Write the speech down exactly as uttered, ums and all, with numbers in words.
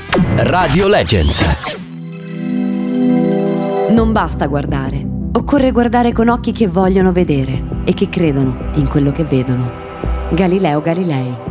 Radio Legends. Non basta guardare, occorre guardare con occhi che vogliono vedere e che credono in quello che vedono. Galileo Galilei.